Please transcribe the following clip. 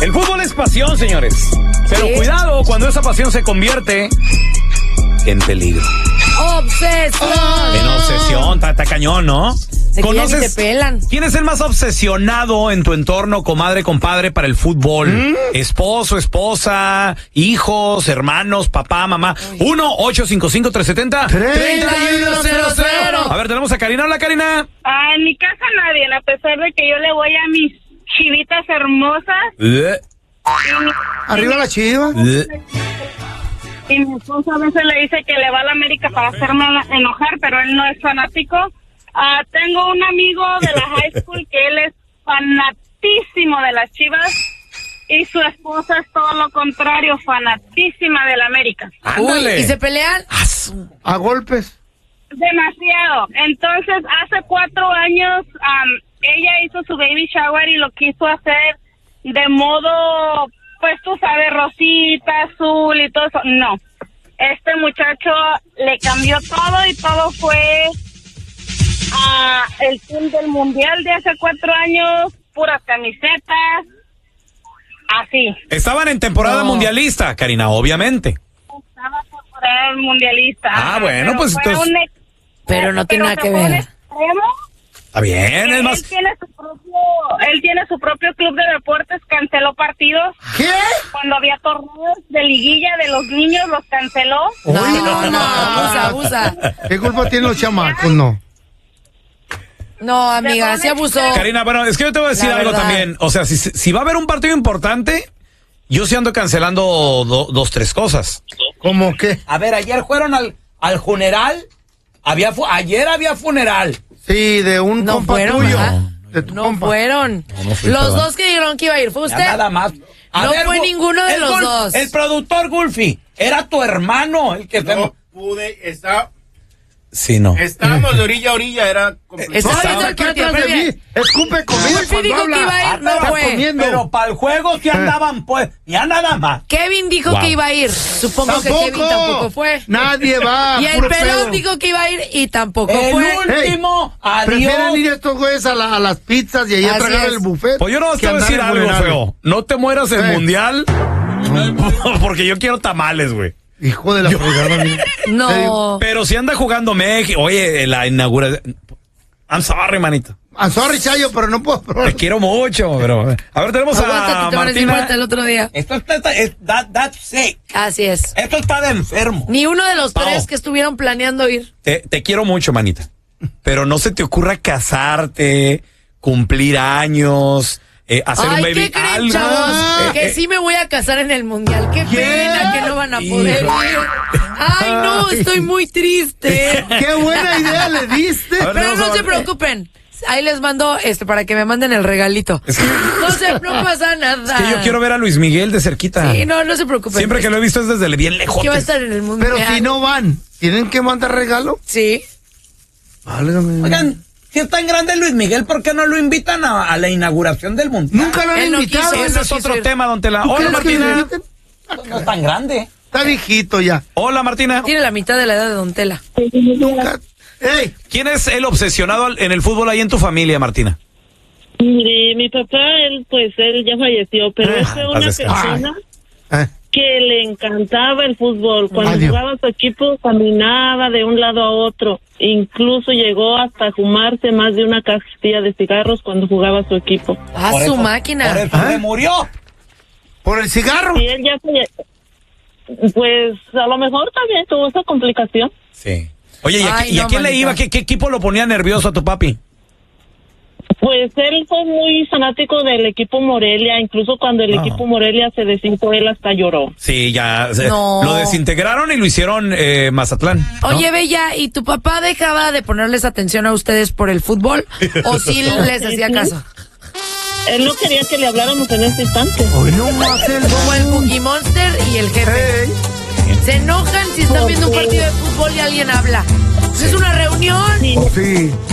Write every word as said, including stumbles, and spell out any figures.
El fútbol es pasión, señores. Pero ¿Sí? cuidado cuando esa pasión se convierte en peligro. ¡Obsesión! En obsesión, está cañón, ¿no? De que ya ni te pelan. ¿Quién es el más obsesionado en tu entorno, comadre, compadre, para el fútbol? ¿Mm? Esposo, esposa, hijos, hermanos, papá, mamá. uno ocho cinco cinco tres siete cero treinta y uno cero cero. A ver, tenemos a Karina. Hola, Karina. Ah, en mi casa nadie, a pesar de que yo le voy a mis chivitas hermosas. Uh, Arriba la chiva. uh. Y mi esposo a veces le dice que le va a la América para hacerme enojar, pero él no es fanático. Ah, tengo un amigo de la high school que él es fanatísimo de las Chivas y su esposa es todo lo contrario, fanatísima de la América. Ándale. Uy, ¿y se pelean? A golpes. Demasiado. Entonces, hace cuatro años, um, ella hizo su baby shower y lo quiso hacer de modo, pues tú sabes, rosita, azul y todo eso. No. Este muchacho le cambió todo y todo fue uh, el team del mundial de hace cuatro años, puras camisetas, así. Estaban en temporada No. mundialista, Karina, obviamente. Estaba temporada mundialista. Ah, bueno, Pero pues fue entonces- un ex- Pero no tiene nada se que fue un ver. extremo. Está bien, es Él más. tiene su propio, él tiene su propio club de deportes, canceló partidos. ¿Qué? Cuando había torneos de liguilla de los niños, los canceló. No, Uy, no, no, abusa, abusa. ¿Qué culpa tienen los chamacos? No. No, amiga, sí abusó. Karina, bueno, es que yo te voy a decir La algo verdad. también. O sea, si, si va a haber un partido importante, yo sí ando cancelando do- dos, tres cosas. ¿Cómo qué? A ver, ayer fueron al, al funeral. Había fu- ayer había funeral. Sí, de un No compa fueron, tuyo. ¿verdad? De tu No compa. fueron. No, no fui, Los perdón. dos que dijeron que iba a ir, ¿fue Ya usted? nada más. A No fue Gu- ninguno de el los Gul- dos. El productor Gulfi era tu hermano, el que te- No pude, está, Sí, no. estábamos de orilla a orilla, era complicado. Estaba No, viendo el ¿qué partido, atrás de muy mí? bien. Escupe comida Wolfie cuando dijo habla. que iba a ir, Ah, no está fue. comiendo. Pero para el juego sí andaban, pues, ya nada más. Kevin dijo Wow. que iba a ir. Supongo que ¡Tampoco! Kevin tampoco fue. Nadie va. Y el puro pelón pedo. dijo que iba a ir y tampoco El fue. último, Prefieren adiós. ir estos güeyes a, la- a las pizzas y allá a Así tragar es. el buffet. Pues yo no te que voy a andar decir en algo funerales. feo. No te mueras en Eh. mundial. Porque yo quiero tamales, güey. Hijo de la fregada. mira. No. Pero si anda jugando México. Oye, la inauguración. I'm sorry, manito. I'm sorry, Chayo, pero no puedo probar. Te quiero mucho, pero. A ver, tenemos Aguántate, a te van a decir muerta Martina. el otro día. Esto está, está- es, that, that's sick. Así es. Esto está de enfermo. Ni uno de los Pau. tres que estuvieron planeando ir. Te, te quiero mucho, manita. Pero no se te ocurra casarte, cumplir años, eh, hacer Ay, un baby. ¿qué creen, algo. chavos? Eh, que eh, sí me voy a casar en el mundial. Qué ¿Qué? pena que no van a poder Hijo. ir. Ay, no, Ay. estoy muy triste. Qué buena idea le diste. A ver, Pero tenemos no a- se preocupen. Ahí les mando este para que me manden el regalito. Es que, No se, no pasa nada. es que yo quiero ver a Luis Miguel de cerquita. Sí, no, no se preocupen. Siempre que lo he visto es desde bien lejos. Que va a estar en el mundial. Pero si no van, ¿tienen que mandar regalo? Sí. Válgame. Oigan, si es tan grande Luis Miguel, ¿por qué no lo invitan a, a la inauguración del mundial? Nunca lo han Él no invitado. quiso, Ese es no otro quiso ir. tema, don Tela. ¿Tú Hola, crees que lo Martina. inviten? No es tan grande. Está viejito ya. Hola, Martina. Tiene la mitad de la edad de Don Tela. Nunca. ¡Ey! ¿Quién es el obsesionado al- en el fútbol ahí en tu familia, Martina? Mire, mi papá, él, pues, él ya falleció, pero Ah, él fue paz una descanse. persona Eh, que le encantaba el fútbol. Cuando Adiós. jugaba su equipo, caminaba de un lado a otro. Incluso llegó hasta fumarse más de una cajetilla de cigarros cuando jugaba su equipo. Ah, Por su eso- máquina. Por eso ¿Ah? se murió. ¿Por el cigarro? Y él ya falle- pues a lo mejor también tuvo esa complicación. Sí. Oye, ¿y a, Ay, qui- y a no, quién le manita. iba? ¿Qué, ¿Qué equipo lo ponía nervioso a tu papi? Pues él fue muy fanático del equipo Morelia, incluso cuando el Ah. equipo Morelia se deshizo, él hasta lloró. Sí, ya. se- No. Lo desintegraron y lo hicieron eh, Mazatlán. ¿no? Oye, Bella, ¿y tu papá dejaba de ponerles atención a ustedes por el fútbol? ¿O sí les hacía caso? Él no quería que le habláramos en ese instante. Hoy no más el Como el Cookie Monster y el jefe. Ey. Se enojan si están viendo un partido de fútbol y alguien habla. Es una reunión. Sí. Sí.